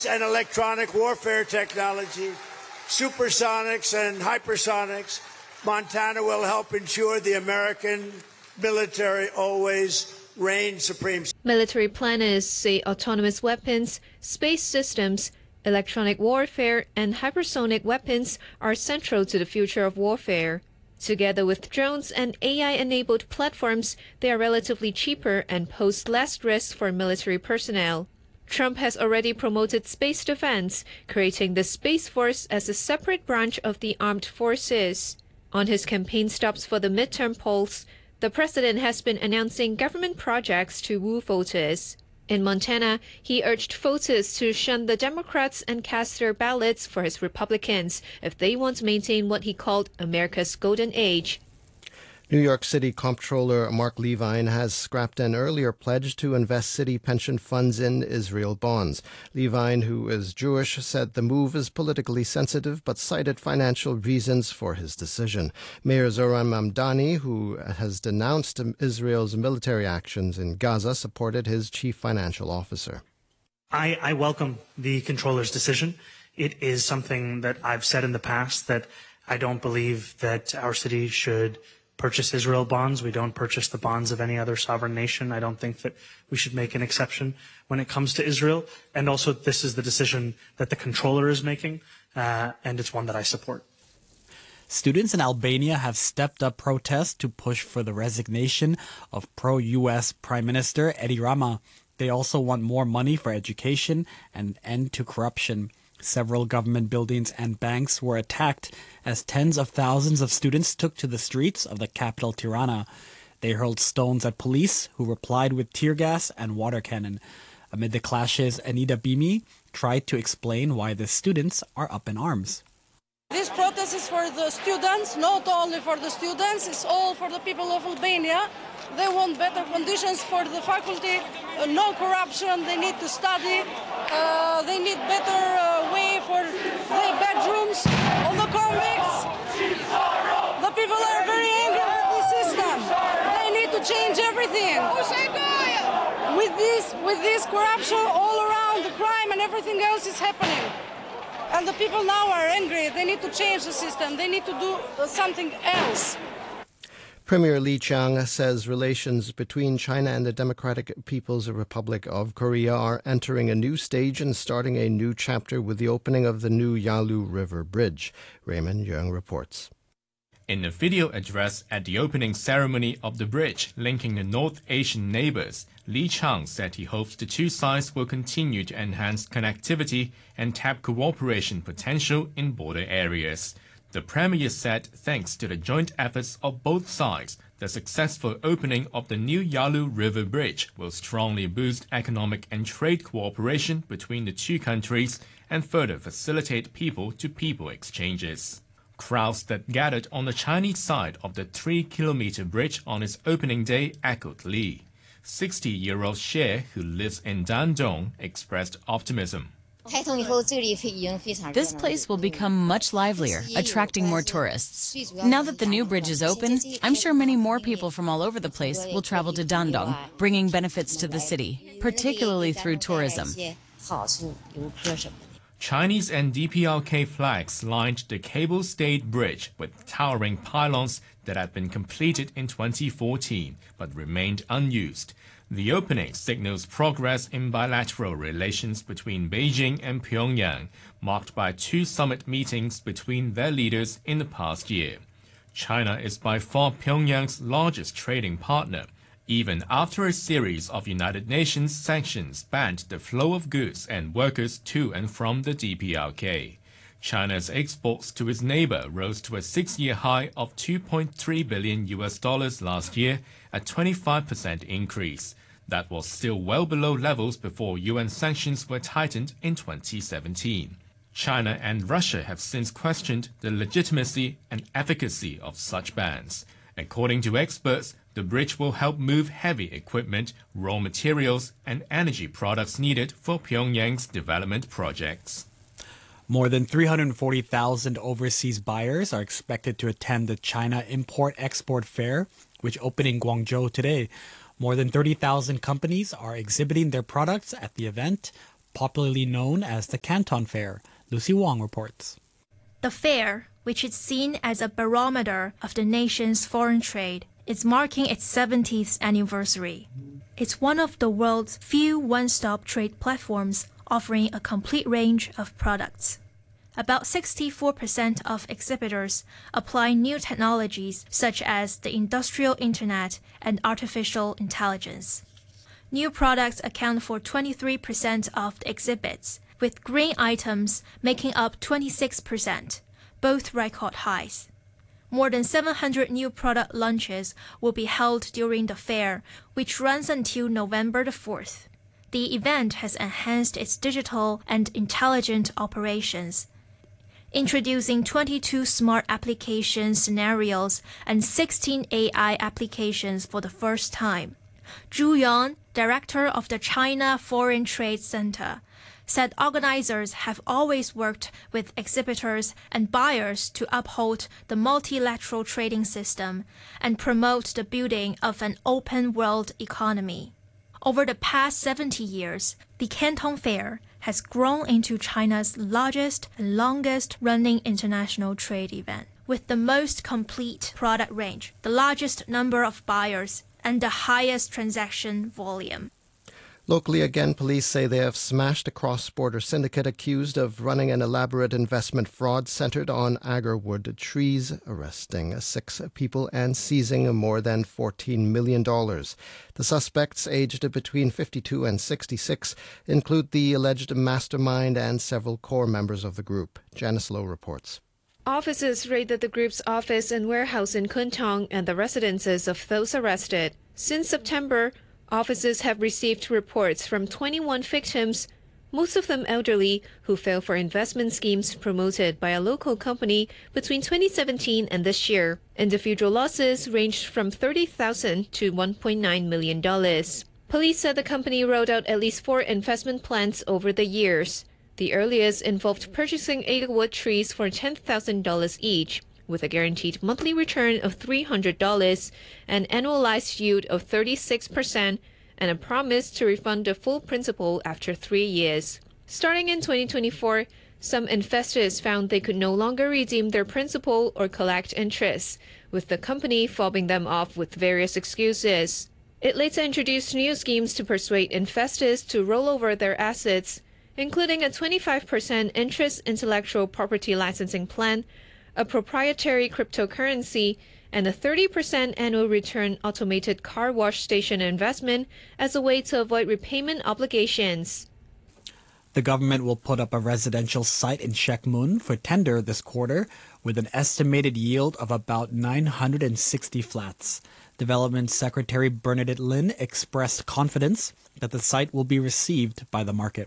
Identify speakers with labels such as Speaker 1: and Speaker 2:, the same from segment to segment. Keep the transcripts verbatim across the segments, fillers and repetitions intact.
Speaker 1: And electronic warfare technology, supersonics and hypersonics, Montana will help ensure the American military always reigns supreme.
Speaker 2: Military planners say autonomous weapons, space systems, electronic warfare, and hypersonic weapons are central to the future of warfare. Together with drones and A I-enabled platforms, they are relatively cheaper and pose less risk for military personnel. Trump has already promoted space defense, creating the Space Force as a separate branch of the armed forces. On his campaign stops for the midterm polls, the president has been announcing government projects to woo voters. In Montana, he urged voters to shun the Democrats and cast their ballots for his Republicans if they want to maintain what he called America's golden age.
Speaker 3: New York City Comptroller Mark Levine has scrapped an earlier pledge to invest city pension funds in Israel bonds. Levine, who is Jewish, said the move is politically sensitive but cited financial reasons for his decision. Mayor Zoran Mamdani, who has denounced Israel's military actions in Gaza, supported his chief financial officer.
Speaker 4: I, I welcome the Comptroller's decision. It is something that I've said in the past, that I don't believe that our city should purchase Israel bonds. We don't purchase the bonds of any other sovereign nation. I don't think that we should make an exception when it comes to Israel. And also, this is the decision that the Comptroller is making, uh, and it's one that I support.
Speaker 5: Students in Albania have stepped up protests to push for the resignation of pro-U S Prime Minister Edi Rama. They also want more money for education and an end to corruption. Several government buildings and banks were attacked as tens of thousands of students took to the streets of the capital, Tirana. They hurled stones at police, who replied with tear gas and water cannon. Amid the clashes, Anita Bimi tried to explain why the students are up in arms.
Speaker 6: This protest is for the students, not only for the students, it's all for the people of Albania. They want better conditions for the faculty, uh, no corruption, they need to study, uh, they need better uh, way for their bedrooms, all the convicts. The people are very angry with the system. They need to change everything. With this, with this corruption all around, the crime and everything else is happening. And the people now are angry. They need to change the system. They need to do uh, something else.
Speaker 3: Premier Lee Chiang says relations between China and the Democratic People's Republic of Korea are entering a new stage and starting a new chapter with the opening of the new Yalu River Bridge. Raymond Young reports.
Speaker 7: In a video address at the opening ceremony of the bridge linking the North Asian neighbors, Lee Chiang said he hopes the two sides will continue to enhance connectivity and tap cooperation potential in border areas. The Premier said thanks to the joint efforts of both sides, the successful opening of the new Yalu River Bridge will strongly boost economic and trade cooperation between the two countries and further facilitate people-to-people exchanges. Crowds that gathered on the Chinese side of the three-kilometer bridge on its opening day echoed Lee. sixty-year-old Xie, who lives in Dandong, expressed optimism.
Speaker 8: This place will become much livelier, attracting more tourists. Now that the new bridge is open, I'm sure many more people from all over the place will travel to Dandong, bringing benefits to the city, particularly through tourism.
Speaker 7: Chinese and D P R K flags lined the cable-stayed bridge with towering pylons that had been completed in twenty fourteen but remained unused. The opening signals progress in bilateral relations between Beijing and Pyongyang, marked by two summit meetings between their leaders in the past year. China is by far Pyongyang's largest trading partner, even after a series of United Nations sanctions banned the flow of goods and workers to and from the D P R K. China's exports to its neighbor rose to a six-year high of two point three billion U S dollars last year, a twenty-five percent increase. That was still well below levels before U N sanctions were tightened in twenty seventeen. China and Russia have since questioned the legitimacy and efficacy of such bans. According to experts, the bridge will help move heavy equipment, raw materials, and energy products needed for Pyongyang's development projects.
Speaker 5: More than three hundred forty thousand overseas buyers are expected to attend the China Import-Export Fair, which opened in Guangzhou today. More than thirty thousand companies are exhibiting their products at the event. popularly known as the Canton Fair. Lucy Wong reports.
Speaker 9: The fair, which is seen as a barometer of the nation's foreign trade, is marking its seventieth anniversary. It's one of the world's few one-stop trade platforms offering a complete range of products. About sixty-four percent of exhibitors apply new technologies such as the industrial internet and artificial intelligence. New products account for twenty-three percent of the exhibits, with green items making up twenty-six percent, both record highs. More than seven hundred new product launches will be held during the fair, which runs until November the fourth. The event has enhanced its digital and intelligent operations, introducing twenty-two smart application scenarios and sixteen A I applications for the first time. Zhu Yuan, director of the China Foreign Trade Center, said organizers have always worked with exhibitors and buyers to uphold the multilateral trading system and promote the building of an open world economy. Over the past seventy years, the Canton Fair has grown into China's largest and longest-running international trade event, with the most complete product range, the largest number of buyers, and the highest transaction volume.
Speaker 3: Locally, again, police say they have smashed a cross-border syndicate accused of running an elaborate investment fraud centered on agarwood trees, arresting six people and seizing more than fourteen million dollars. The suspects, aged between fifty-two and sixty-six, include the alleged mastermind and several core members of the group. Janice Lowe reports.
Speaker 2: Officers raided the group's office and warehouse in Kwun Tong and the residences of those arrested. Since September, officers have received reports from twenty-one victims, most of them elderly, who fell for investment schemes promoted by a local company between twenty seventeen and this year. Individual losses ranged from thirty thousand dollars to one point nine million dollars. Police said the company rolled out at least four investment plans over the years. The earliest involved purchasing agarwood trees for ten thousand dollars each, with a guaranteed monthly return of three hundred dollars, an annualized yield of thirty-six percent, and a promise to refund the full principal after three years. Starting in twenty twenty-four, some investors found they could no longer redeem their principal or collect interest, with the company fobbing them off with various excuses. It later introduced new schemes to persuade investors to roll over their assets, including a twenty-five percent interest intellectual property licensing plan, a proprietary cryptocurrency, and a thirty percent annual return automated car wash station investment as a way to avoid repayment obligations.
Speaker 5: The government will put up a residential site in Shek Mun for tender this quarter with an estimated yield of about nine hundred sixty flats. Development Secretary Bernadette Lin expressed confidence that the site will be received by the market.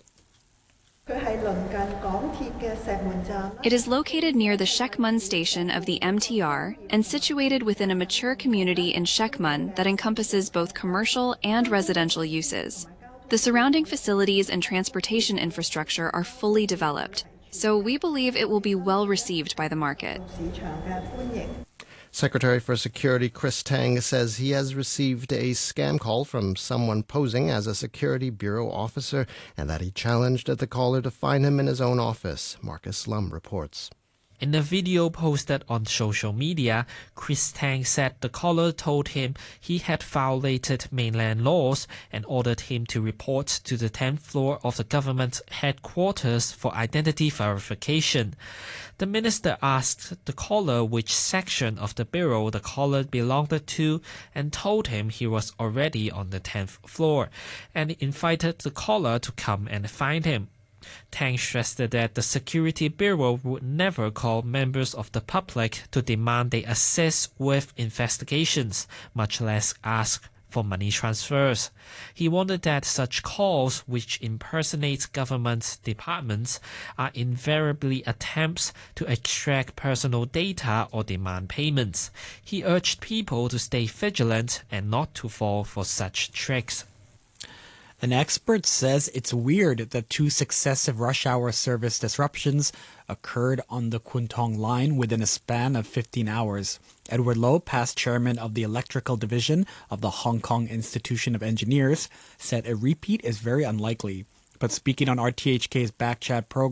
Speaker 10: It is located near the Shek Mun station of the M T R and situated within a mature community in Shek Mun that encompasses both commercial and residential uses. The surrounding facilities and transportation infrastructure are fully developed, so we believe it will be well received by the market.
Speaker 3: Secretary for Security Chris Tang says he has received a scam call from someone posing as a Security Bureau officer and that he challenged the caller to find him in his own office. Marcus Lum reports.
Speaker 11: In a video posted on social media, Chris Tang said the caller told him he had violated mainland laws and ordered him to report to the tenth floor of the government headquarters for identity verification. The minister asked the caller which section of the bureau the caller belonged to and told him he was already on the tenth floor, and invited the caller to come and find him. Tang stressed that the Security Bureau would never call members of the public to demand they assist with investigations, much less ask for money transfers. He warned that such calls, which impersonate government departments, are invariably attempts to extract personal data or demand payments. He urged people to stay vigilant and not to fall for such tricks.
Speaker 5: An expert says it's weird that two successive rush hour service disruptions occurred on the Kwun Tong line within a span of fifteen hours. Edward Loh, past chairman of the Electrical Division of the Hong Kong Institution of Engineers, said a repeat is very unlikely. but speaking on R T H K's Back Chat program.